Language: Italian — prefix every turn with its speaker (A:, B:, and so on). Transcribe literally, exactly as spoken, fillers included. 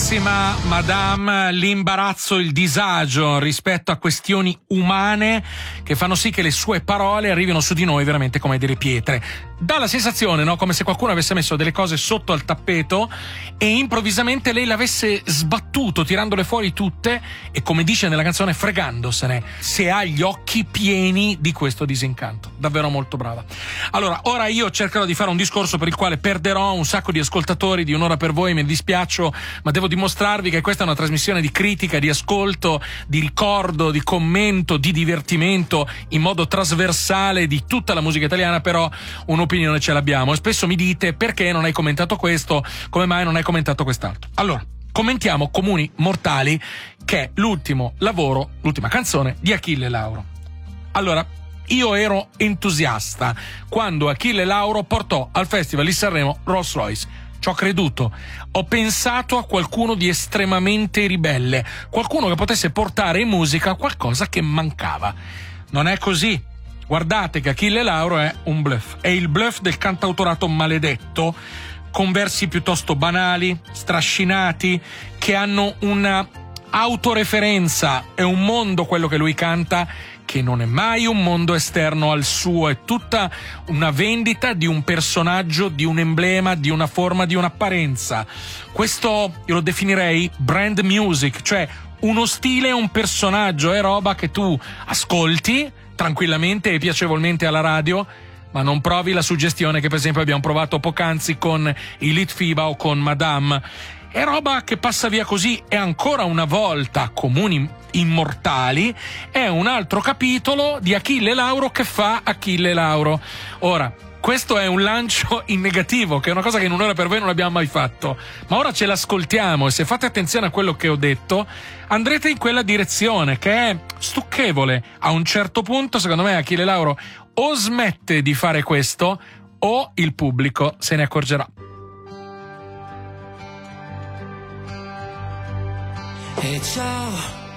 A: Carissima Madame, l'imbarazzo, il disagio rispetto a questioni umane che fanno sì che le sue parole arrivino su di noi veramente come delle pietre. Dà la sensazione, no? Come se qualcuno avesse messo delle cose sotto al tappeto e improvvisamente lei l'avesse sbattuto, tirandole fuori tutte e, come dice nella canzone, fregandosene, se ha gli occhi pieni di questo disincanto. Davvero molto brava. Allora, ora io cercherò di fare un discorso per il quale perderò un sacco di ascoltatori di Un'ora per voi, mi dispiaccio, ma devo dimostrarvi che questa è una trasmissione di critica, di ascolto, di ricordo, di commento, di divertimento in modo trasversale di tutta la musica italiana, però un'opinione ce l'abbiamo e spesso mi dite: perché non hai commentato questo, come mai non hai commentato quest'altro? Allora, commentiamo Comuni Mortali, che è l'ultimo lavoro, l'ultima canzone di Achille Lauro. Allora, io ero entusiasta quando Achille Lauro portò al Festival di Sanremo Rolls Royce. Ci ho creduto, ho pensato a qualcuno di estremamente ribelle, qualcuno che potesse portare in musica qualcosa che mancava. Non è così. Guardate che Achille Lauro è un bluff, è il bluff del cantautorato maledetto, con versi piuttosto banali, strascinati, che hanno una autoreferenza, è un mondo quello che lui canta che non è mai un mondo esterno al suo, è tutta una vendita di un personaggio, di un emblema, di una forma, di un'apparenza. Questo io lo definirei brand music, cioè uno stile e un personaggio, è roba che tu ascolti tranquillamente e piacevolmente alla radio, ma non provi la suggestione che per esempio abbiamo provato poc'anzi con i Litfiba o con Madame. È roba che passa via così, e ancora una volta Comuni Immortali è un altro capitolo di Achille Lauro che fa Achille Lauro. Ora, questo è un lancio in negativo, che è una cosa che in Un'ora per voi non abbiamo mai fatto, ma ora ce l'ascoltiamo e se fate attenzione a quello che ho detto andrete in quella direzione, che è stucchevole. A un certo punto, secondo me, Achille Lauro o smette di fare questo o il pubblico se ne accorgerà.
B: E ciao,